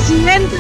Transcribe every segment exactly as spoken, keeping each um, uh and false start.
presidenta,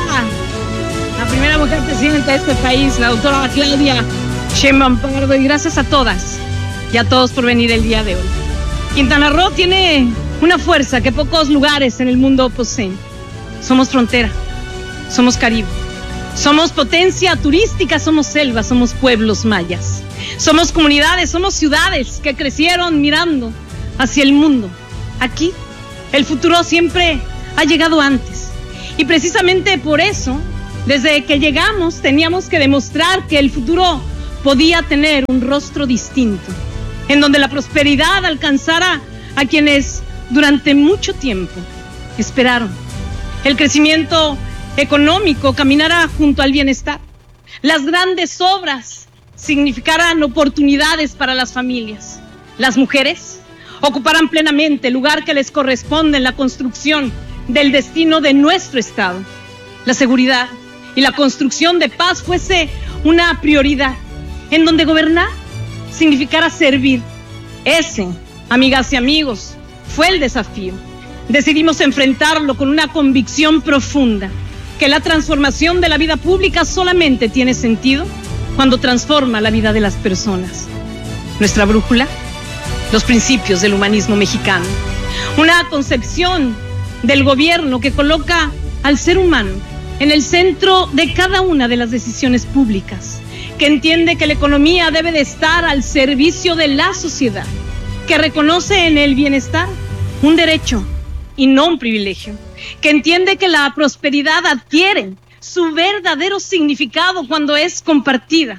la primera mujer presidenta de este país, la doctora Claudia Sheinbaum Pardo, y gracias a todas y a todos por venir el día de hoy. Quintana Roo tiene una fuerza que pocos lugares en el mundo poseen. Somos frontera, somos Caribe, somos potencia turística, somos selva, somos pueblos mayas, somos comunidades, somos ciudades que crecieron mirando hacia el mundo. Aquí el futuro siempre ha llegado antes, y precisamente por eso, desde que llegamos, teníamos que demostrar que el futuro podía tener un rostro distinto, en donde la prosperidad alcanzara a quienes durante mucho tiempo esperaron. El crecimiento económico caminara junto al bienestar. Las grandes obras significaran oportunidades para las familias. Las mujeres ocuparan plenamente el lugar que les corresponde en la construcción del destino de nuestro Estado. La seguridad y la construcción de paz fuese una prioridad, en donde gobernar significara servir. Ese, amigas y amigos, fue el desafío. Decidimos enfrentarlo con una convicción profunda, que la transformación de la vida pública solamente tiene sentido cuando transforma la vida de las personas. Nuestra brújula, los principios del humanismo mexicano, una concepción del gobierno que coloca al ser humano en el centro de cada una de las decisiones públicas, que entiende que la economía debe de estar al servicio de la sociedad, que reconoce en el bienestar un derecho y no un privilegio, que entiende que la prosperidad adquiere su verdadero significado cuando es compartida.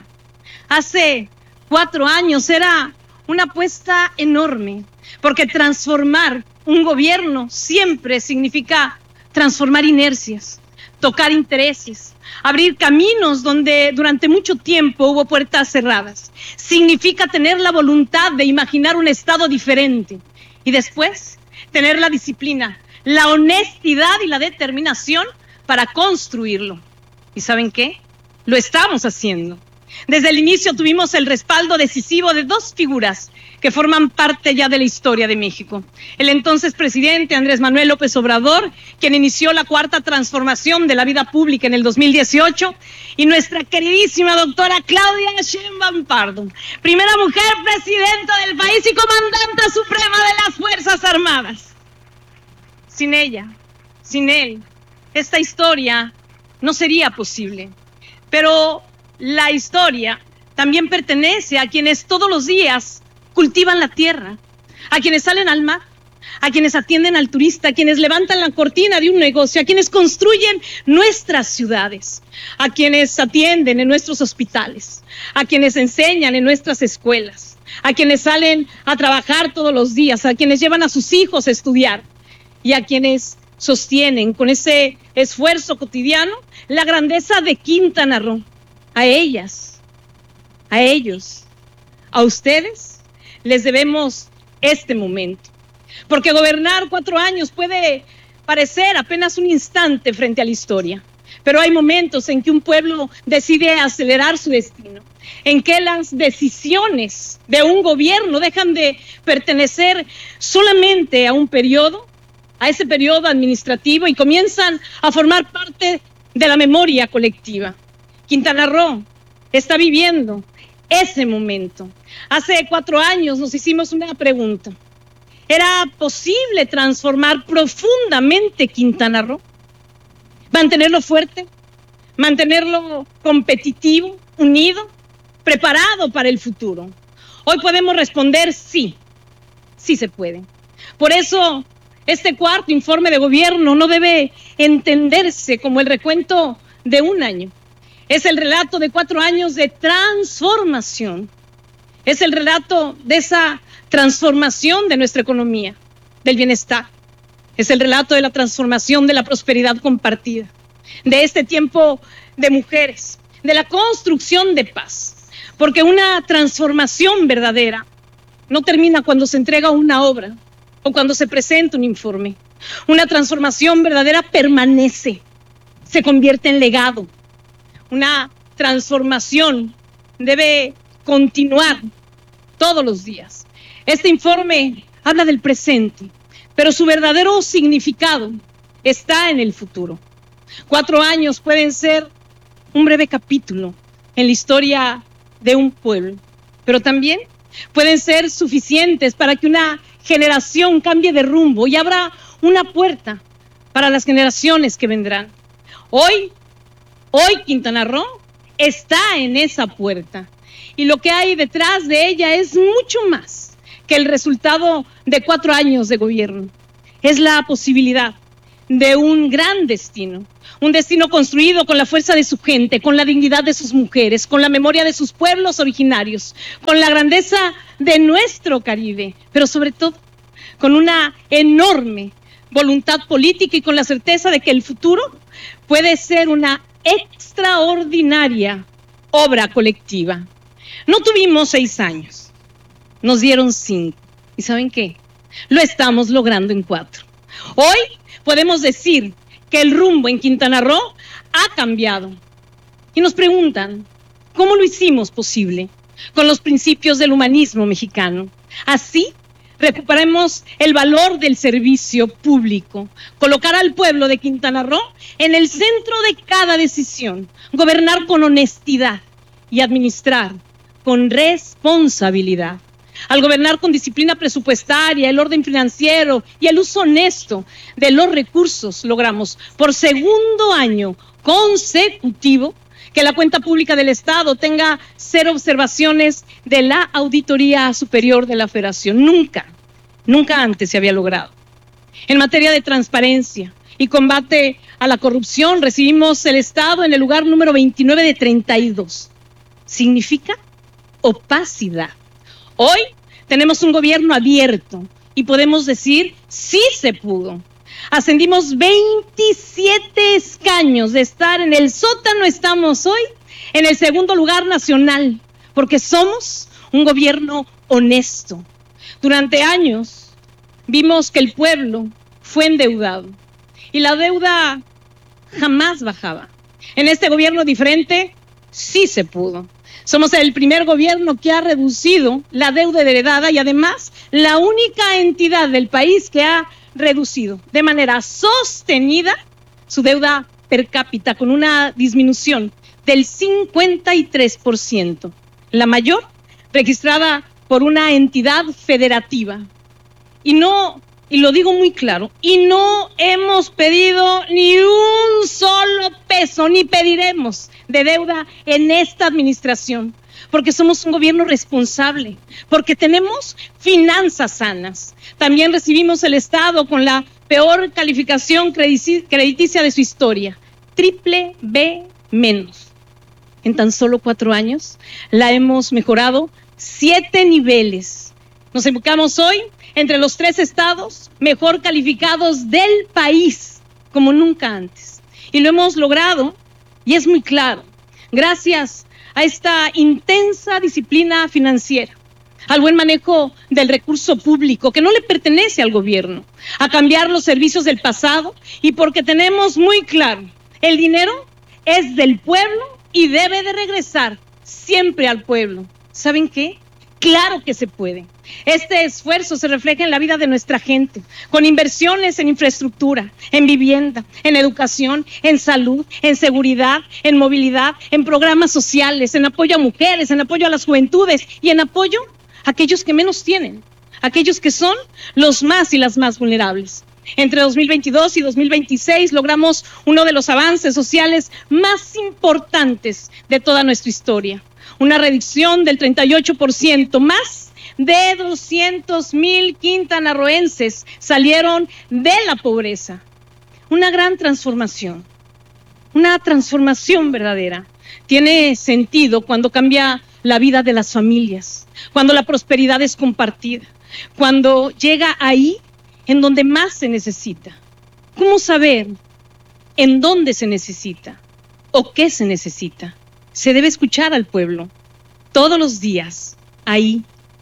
Hace cuatro años era una apuesta enorme, porque transformar un gobierno siempre significa transformar inercias, tocar intereses, abrir caminos donde durante mucho tiempo hubo puertas cerradas. Significa tener la voluntad de imaginar un Estado diferente y después tener la disciplina, la honestidad y la determinación para construirlo. ¿Y saben qué? Lo estamos haciendo. Desde el inicio tuvimos el respaldo decisivo de dos figuras que forman parte ya de la historia de México. El entonces presidente Andrés Manuel López Obrador, quien inició la cuarta transformación de la vida pública en el dos mil dieciocho, y nuestra queridísima doctora Claudia Sheinbaum Pardo, primera mujer presidenta del país y comandante suprema de las Fuerzas Armadas. Sin ella, sin él, esta historia no sería posible. Pero la historia también pertenece a quienes todos los días cultivan la tierra, a quienes salen al mar, a quienes atienden al turista, a quienes levantan la cortina de un negocio, a quienes construyen nuestras ciudades, a quienes atienden en nuestros hospitales, a quienes enseñan en nuestras escuelas, a quienes salen a trabajar todos los días, a quienes llevan a sus hijos a estudiar y a quienes sostienen con ese esfuerzo cotidiano la grandeza de Quintana Roo. A ellas, a ellos, a ustedes les debemos este momento, porque gobernar cuatro años puede parecer apenas un instante frente a la historia, pero hay momentos en que un pueblo decide acelerar su destino, en que las decisiones de un gobierno dejan de pertenecer solamente a un periodo, a ese periodo administrativo, y comienzan a formar parte de la memoria colectiva. Quintana Roo está viviendo ese momento. Hace cuatro años nos hicimos una pregunta. ¿Era posible transformar profundamente Quintana Roo? ¿Mantenerlo fuerte? ¿Mantenerlo competitivo, unido, preparado para el futuro? Hoy podemos responder sí, sí se puede. Por eso, este cuarto informe de gobierno no debe entenderse como el recuento de un año. Es el relato de cuatro años de transformación. Es el relato de esa transformación de nuestra economía, del bienestar. Es el relato de la transformación de la prosperidad compartida, de este tiempo de mujeres, de la construcción de paz. Porque una transformación verdadera no termina cuando se entrega una obra o cuando se presenta un informe. Una transformación verdadera permanece, se convierte en legado. Una transformación debe continuar todos los días. Este informe habla del presente, pero su verdadero significado está en el futuro. Cuatro años pueden ser un breve capítulo en la historia de un pueblo, pero también pueden ser suficientes para que una generación cambie de rumbo y abra una puerta para las generaciones que vendrán. Hoy, hoy Quintana Roo está en esa puerta y lo que hay detrás de ella es mucho más que el resultado de cuatro años de gobierno. Es la posibilidad de un gran destino, un destino construido con la fuerza de su gente, con la dignidad de sus mujeres, con la memoria de sus pueblos originarios, con la grandeza de nuestro Caribe, pero sobre todo con una enorme voluntad política y con la certeza de que el futuro puede ser una extraordinaria obra colectiva. No tuvimos seis años, nos dieron cinco. ¿Y saben qué? Lo estamos logrando en cuatro. Hoy podemos decir que el rumbo en Quintana Roo ha cambiado. Y nos preguntan, ¿cómo lo hicimos posible? Con los principios del humanismo mexicano. Así recuperemos el valor del servicio público, colocar al pueblo de Quintana Roo en el centro de cada decisión, gobernar con honestidad y administrar con responsabilidad. Al gobernar con disciplina presupuestaria, el orden financiero y el uso honesto de los recursos, logramos por segundo año consecutivo que la cuenta pública del Estado tenga cero observaciones de la Auditoría Superior de la Federación. Nunca, nunca antes se había logrado. En materia de transparencia y combate a la corrupción, recibimos el Estado en el lugar número veintinueve de treinta y dos. Significa opacidad. Hoy tenemos un gobierno abierto y podemos decir, sí se pudo. Ascendimos veintisiete escaños de estar en el sótano, estamos hoy en el segundo lugar nacional, porque somos un gobierno honesto. Durante años vimos que el pueblo fue endeudado y la deuda jamás bajaba. En este gobierno diferente, sí se pudo. Somos el primer gobierno que ha reducido la deuda heredada y además la única entidad del país que ha reducido de manera sostenida su deuda per cápita con una disminución del cincuenta y tres por ciento, la mayor registrada por una entidad federativa. Y no, y lo digo muy claro, y no hemos pedido ni un solo peso, ni pediremos de deuda en esta administración, porque somos un gobierno responsable, porque tenemos finanzas sanas. También recibimos el Estado con la peor calificación crediticia de su historia, triple B menos. En tan solo cuatro años la hemos mejorado siete niveles. Nos ubicamos hoy entre los tres estados mejor calificados del país, como nunca antes. Y lo hemos logrado, y es muy claro, gracias a esta intensa disciplina financiera, al buen manejo del recurso público que no le pertenece al gobierno, a cambiar los servicios del pasado y porque tenemos muy claro, el dinero es del pueblo y debe de regresar siempre al pueblo. ¿Saben qué? Claro que se puede. Este esfuerzo se refleja en la vida de nuestra gente, con inversiones en infraestructura, en vivienda, en educación, en salud, en seguridad, en movilidad, en programas sociales, en apoyo a mujeres, en apoyo a las juventudes y en apoyo a aquellos que menos tienen, aquellos que son los más y las más vulnerables. Entre dos mil veintidós y dos mil veintiséis logramos uno de los avances sociales más importantes de toda nuestra historia. Una reducción del treinta y ocho por ciento, más de doscientos mil quintanarroenses salieron de la pobreza. Una gran transformación, una transformación verdadera. Tiene sentido cuando cambia la vida de las familias, cuando la prosperidad es compartida, cuando llega ahí en donde más se necesita. ¿Cómo saber en dónde se necesita o qué se necesita? Se debe escuchar al pueblo todos los días, ahí,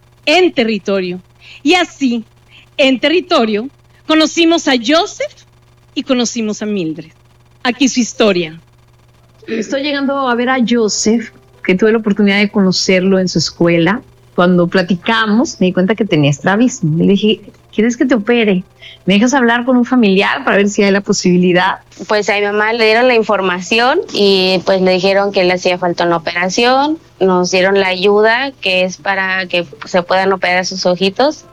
en territorio. Y así, en territorio, conocimos a Joseph y conocimos a Mildred. Aquí su historia. Estoy llegando a ver a Joseph, que tuve la oportunidad de conocerlo en su escuela. Cuando platicamos, me di cuenta que tenía estrabismo. Le dije, ¿quieres que te opere? ¿Me dejas hablar con un familiar para ver si hay la posibilidad? Pues a mi mamá le dieron la información y pues le dijeron que le hacía falta una operación. Nos dieron la ayuda que es para que se puedan operar sus ojitos.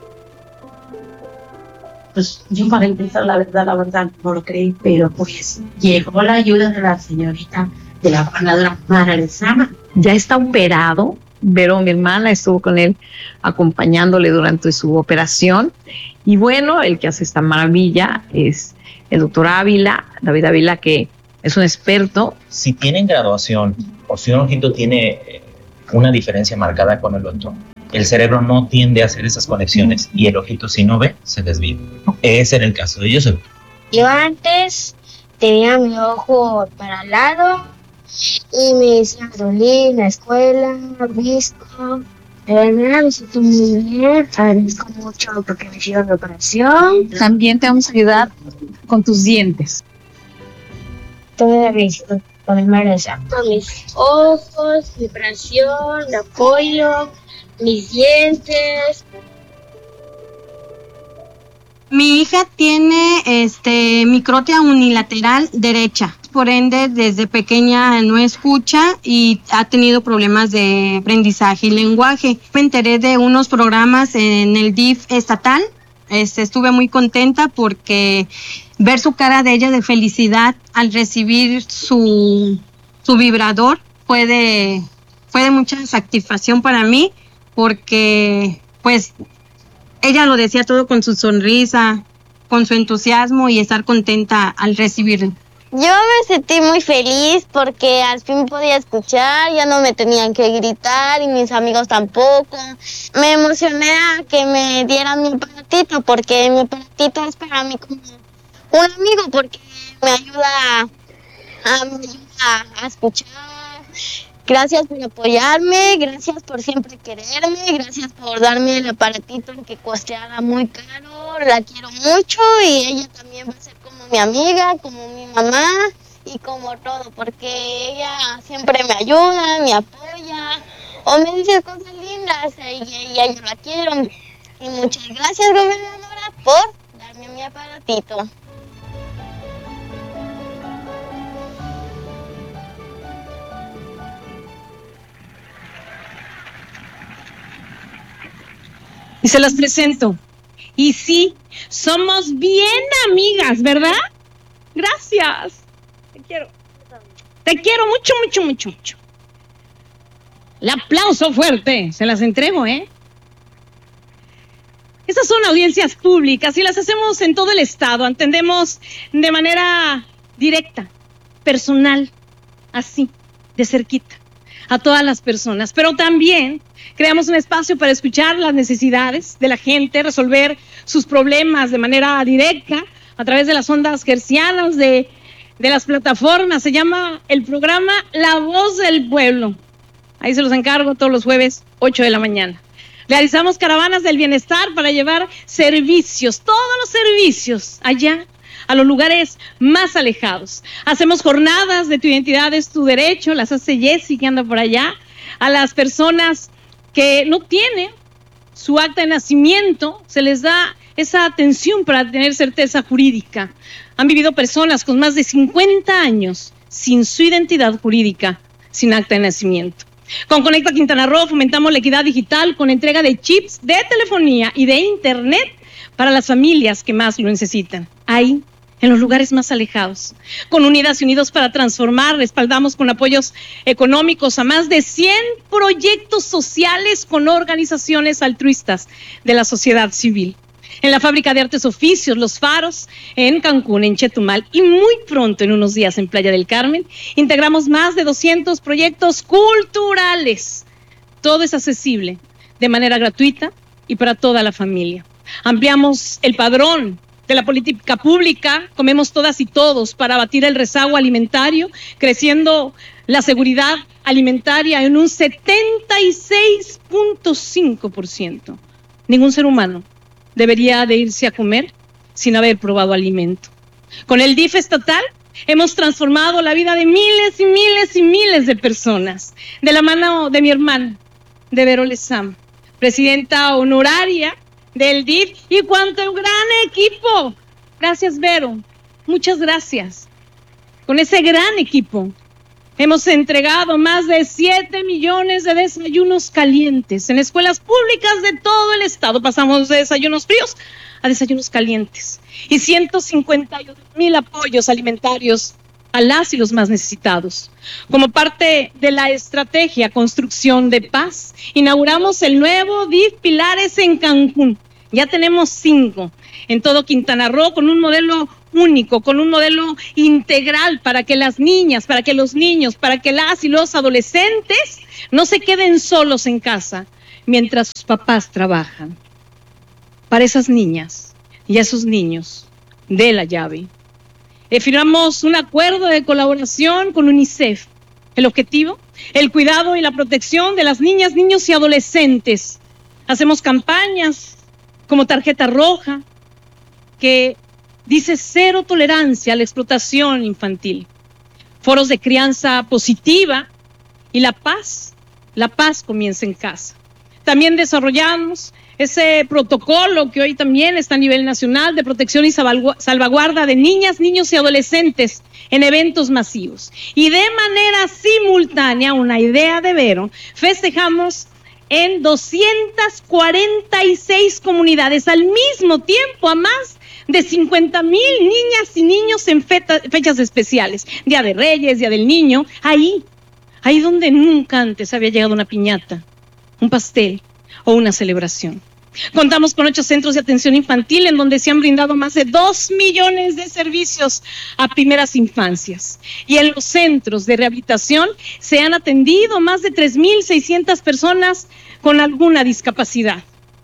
Pues yo para empezar, la verdad, la verdad, no lo creí, pero pues llegó la ayuda de la señorita, de la gobernadora Mara Lezama. Ya está operado. Vero, mi hermana, estuvo con él acompañándole durante su operación. Y bueno, el que hace esta maravilla es el doctor Ávila, David Ávila, que es un experto. Si tienen graduación o si un ojito tiene una diferencia marcada con el otro, el cerebro no tiende a hacer esas conexiones y el ojito, si no ve, se desvía. Ese era el caso de Joseph. Yo antes tenía mi ojo para el lado y me decían dolí en la escuela, visco. Eh, me visitó muy bien, agradezco mucho porque me hicieron la operación. También te vamos a ayudar con tus dientes. Todo la visita con el Maresa. Con mis ojos, mi operación, mi apoyo, mis dientes. Mi hija tiene este microtia unilateral derecha, por ende desde pequeña no escucha y ha tenido problemas de aprendizaje y lenguaje. Me enteré de unos programas en el D I F estatal, este, estuve muy contenta porque ver su cara de ella de felicidad al recibir su, su vibrador fue de, fue de mucha satisfacción para mí porque pues ella lo decía todo con su sonrisa, con su entusiasmo y estar contenta al recibirlo. Yo me sentí muy feliz porque al fin podía escuchar, ya no me tenían que gritar y mis amigos tampoco. Me emocioné a que me dieran mi aparatito porque mi aparatito es para mí como un amigo porque me ayuda a, me ayuda a escuchar. Gracias por apoyarme, gracias por siempre quererme, gracias por darme el aparatito que costeaba muy caro, la quiero mucho y ella también va a ser como mi amiga, como mi mamá y como todo, porque ella siempre me ayuda, me apoya o me dice cosas lindas y ella yo la quiero. Y muchas gracias, gobernadora, por darme mi aparatito. Y se las presento. Y sí, somos bien amigas, ¿verdad? Gracias. Te quiero. Te quiero mucho, mucho, mucho, mucho. El aplauso fuerte. Se las entrego, ¿eh? Estas son audiencias públicas y las hacemos en todo el estado. Atendemos de manera directa, personal, así, de cerquita, a todas las personas. Pero también creamos un espacio para escuchar las necesidades de la gente, resolver sus problemas de manera directa a través de las ondas hertzianas, de, de las plataformas. Se llama el programa La Voz del Pueblo. Ahí se los encargo todos los jueves, ocho de la mañana. Realizamos caravanas del bienestar para llevar servicios, todos los servicios allá, a los lugares más alejados. Hacemos jornadas de Tu Identidad es Tu Derecho, las hace Jessy que anda por allá, a las personas que no tienen su acta de nacimiento, se les da esa atención para tener certeza jurídica. Han vivido personas con más de cincuenta años sin su identidad jurídica, sin acta de nacimiento. Con Conecta Quintana Roo fomentamos la equidad digital con entrega de chips de telefonía y de internet para las familias que más lo necesitan. Ahí, en los lugares más alejados. Con Unidas y Unidos para Transformar, respaldamos con apoyos económicos a más de cien proyectos sociales con organizaciones altruistas de la sociedad civil. En la Fábrica de Artes Oficios, Los Faros, en Cancún, en Chetumal y muy pronto, en unos días, en Playa del Carmen, integramos más de doscientos proyectos culturales. Todo es accesible, de manera gratuita y para toda la familia. Ampliamos el padrón de la política pública, comemos todas y todos para abatir el rezago alimentario, creciendo la seguridad alimentaria en un setenta y seis punto cinco por ciento. Ningún ser humano debería de irse a comer sin haber probado alimento. Con el D I F estatal hemos transformado la vida de miles y miles y miles de personas. De la mano de mi hermana, de Vero Lezama, presidenta honoraria del D I F y cuánto gran equipo. Gracias, Vero. Muchas gracias. Con ese gran equipo hemos entregado más de siete millones de desayunos calientes en escuelas públicas de todo el estado. Pasamos de desayunos fríos a desayunos calientes y ciento cincuenta y ocho mil apoyos alimentarios a las y los más necesitados. Como parte de la estrategia Construcción de Paz, inauguramos el nuevo D I F Pilares en Cancún. Ya tenemos cinco en todo Quintana Roo, con un modelo único, con un modelo integral para que las niñas, para que los niños, para que las y los adolescentes no se queden solos en casa mientras sus papás trabajan. Para esas niñas y esos niños de la llave, eh, firmamos un acuerdo de colaboración con UNICEF. El objetivo, el cuidado y la protección de las niñas, niños y adolescentes. Hacemos campañas como Tarjeta Roja, que dice cero tolerancia a la explotación infantil, foros de crianza positiva y la paz, la paz comienza en casa. También desarrollamos ese protocolo que hoy también está a nivel nacional de protección y salvaguarda de niñas, niños y adolescentes en eventos masivos. Y de manera simultánea, una idea de Vero, festejamos en doscientas cuarenta y seis comunidades al mismo tiempo a más de cincuenta mil niñas y niños en feta, fechas especiales, Día de Reyes, Día del Niño, ahí, ahí donde nunca antes había llegado una piñata, un pastel o una celebración. Contamos con ocho centros de atención infantil en donde se han brindado más de dos millones de servicios a primeras infancias. Y en los centros de rehabilitación se han atendido más de tres mil seiscientas personas con alguna discapacidad.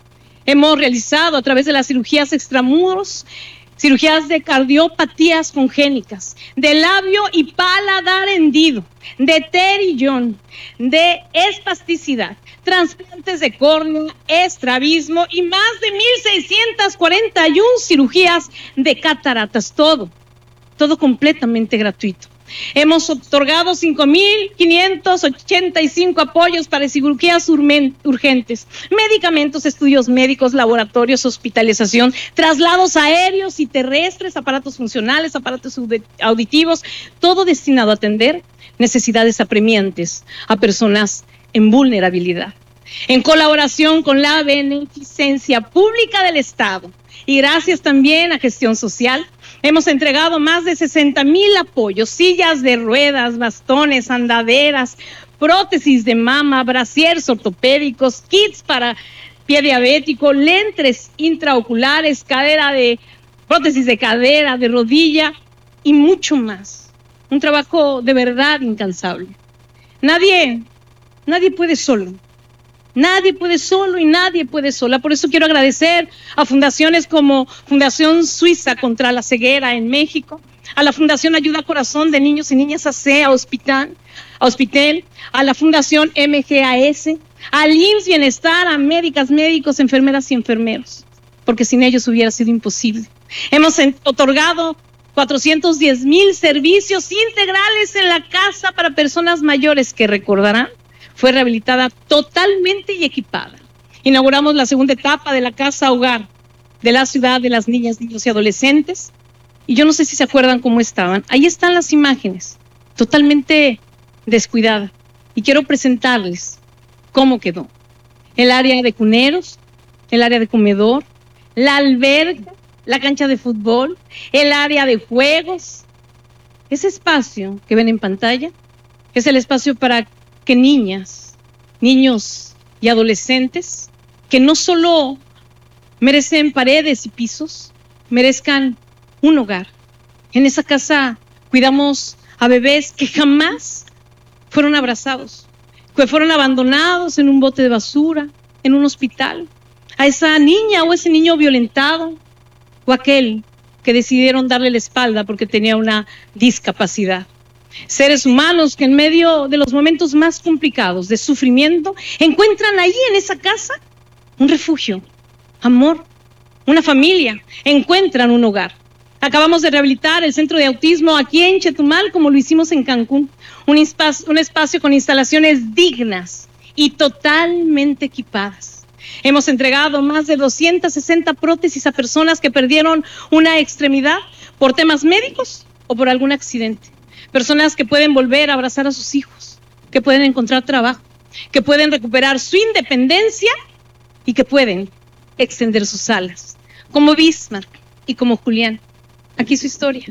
Hemos realizado a través de las cirugías extramuros, cirugías de cardiopatías congénitas, de labio y paladar hendido, de terillón, de espasticidad, trasplantes de córnea, estrabismo y más de mil seiscientas cuarenta y una cirugías de cataratas, todo, todo completamente gratuito. Hemos otorgado cinco mil quinientos ochenta y cinco apoyos para cirugías urgentes, medicamentos, estudios médicos, laboratorios, hospitalización, traslados aéreos y terrestres, aparatos funcionales, aparatos auditivos, todo destinado a atender necesidades apremiantes a personas en vulnerabilidad. En colaboración con la Beneficencia Pública del Estado y gracias también a Gestión Social, hemos entregado más de sesenta mil apoyos, sillas de ruedas, bastones, andaderas, prótesis de mama, brasieres ortopédicos, kits para pie diabético, lentes intraoculares, cadera de, prótesis de cadera, de rodilla y mucho más. Un trabajo de verdad incansable. Nadie, nadie puede solo. Nadie puede solo y nadie puede sola. Por eso quiero agradecer a fundaciones como Fundación Suiza contra la Ceguera en México, a la Fundación Ayuda Corazón de Niños y Niñas A C E, a Hospital, a Hospital, a la Fundación M G A S, al I M S S Bienestar, a médicas, médicos, enfermeras y enfermeros, porque sin ellos hubiera sido imposible. Hemos otorgado cuatrocientos diez mil servicios integrales en la casa para personas mayores que recordarán fue rehabilitada totalmente y equipada. Inauguramos la segunda etapa de la Casa Hogar de la Ciudad de las Niñas, Niños y Adolescentes. Y yo no sé si se acuerdan cómo estaban. Ahí están las imágenes, totalmente descuidada. Y quiero presentarles cómo quedó. El área de cuneros, el área de comedor, la alberca, la cancha de fútbol, el área de juegos. Ese espacio que ven en pantalla es el espacio para que niñas, niños y adolescentes, que no solo merecen paredes y pisos, merezcan un hogar. En esa casa cuidamos a bebés que jamás fueron abrazados, que fueron abandonados en un bote de basura, en un hospital. A esa niña o ese niño violentado, o aquel que decidieron darle la espalda porque tenía una discapacidad. Seres humanos que en medio de los momentos más complicados de sufrimiento encuentran ahí en esa casa un refugio, amor, una familia, encuentran un hogar. Acabamos de rehabilitar el centro de autismo aquí en Chetumal, como lo hicimos en Cancún, un espacio, un espacio con instalaciones dignas y totalmente equipadas. Hemos entregado más de doscientas sesenta prótesis a personas que perdieron una extremidad por temas médicos o por algún accidente. Personas que pueden volver a abrazar a sus hijos, que pueden encontrar trabajo, que pueden recuperar su independencia y que pueden extender sus alas, como Bismarck y como Julián. Aquí su historia.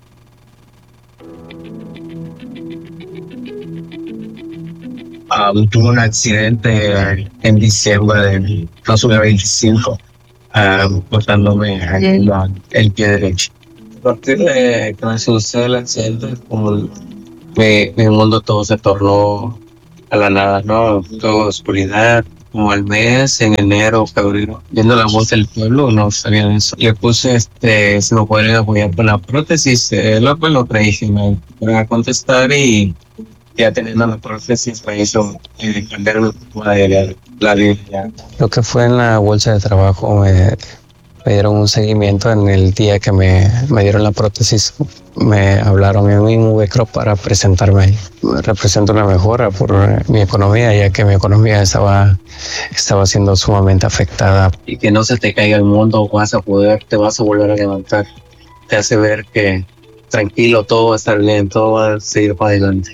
Um, tuve un accidente en diciembre del dos mil veinticinco, um, cortándome el, el pie derecho. A partir de que me sucedió el accidente, como mi, mi mundo todo se tornó a la nada, ¿no? Todo oscuridad. Como al mes, en enero, febrero, viendo la voz del pueblo, no sabía de eso. Le puse, este, si me podrían apoyar con la prótesis, eh, luego lo traí, me fueron a contestar y ya teniendo la prótesis me hizo eh, cambiar mi forma de la vida. Lo que fue en la bolsa de trabajo me, me dieron un seguimiento en el día que me, me dieron la prótesis. Me hablaron en mi Movecro para presentarme ahí. Representa una mejora por mi economía, ya que mi economía estaba, estaba siendo sumamente afectada. Y que no se te caiga el mundo, vas a poder, te vas a volver a levantar. Te hace ver que tranquilo, todo va a estar bien, todo va a seguir para adelante.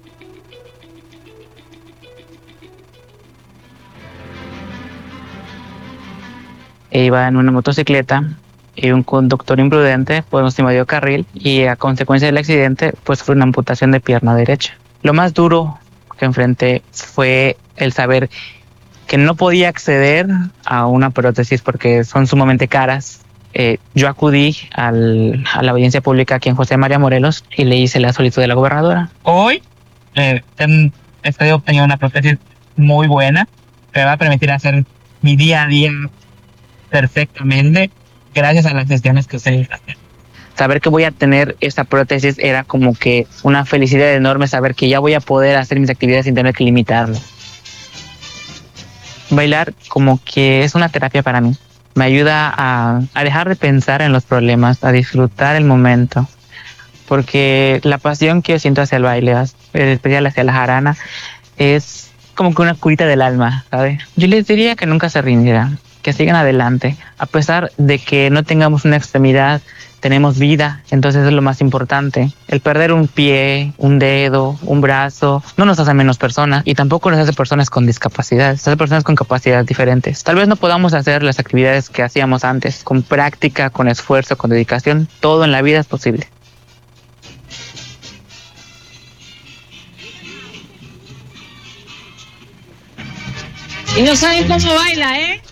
Iba en una motocicleta y un conductor imprudente pues nos invadió carril y a consecuencia del accidente pues fue una amputación de pierna derecha. Lo más duro que enfrenté fue el saber que no podía acceder a una prótesis porque son sumamente caras. Eh, yo acudí al, a la audiencia pública aquí en José María Morelos y le hice la solicitud de la gobernadora. Hoy eh, estoy obteniendo una prótesis muy buena que me va a permitir hacer mi día a día perfectamente gracias a las gestiones que ustedes hacen. Saber que voy a tener esta prótesis era como que una felicidad enorme, saber que ya voy a poder hacer mis actividades sin tener que limitarlo. Bailar como que es una terapia para mí. Me ayuda a, a dejar de pensar en los problemas, a disfrutar el momento. Porque la pasión que yo siento hacia el baile, en especial hacia la jarana, es como que una curita del alma, ¿sabes? Yo les diría que nunca se rindieran, que sigan adelante. A pesar de que no tengamos una extremidad, tenemos vida, entonces es lo más importante. El perder un pie, un dedo, un brazo, no nos hace menos personas y tampoco nos hace personas con discapacidades, nos hace personas con capacidades diferentes. Tal vez no podamos hacer las actividades que hacíamos antes, con práctica, con esfuerzo, con dedicación, todo en la vida es posible. Y no saben cómo baila, ¿eh?